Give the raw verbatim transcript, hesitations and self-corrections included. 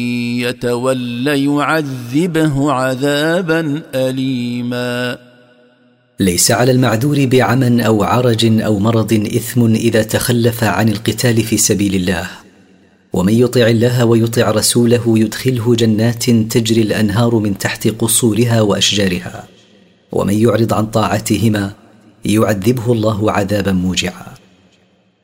يتول يعذبه عذابا أليما. ليس على المعذور بعمى أو عرج أو مرض إثم إذا تخلف عن القتال في سبيل الله، ومن يطع الله ويطع رسوله يدخله جنات تجري الأنهار من تحت قصورها وأشجارها، ومن يعرض عن طاعتهما يعذبه الله عذابا موجعا.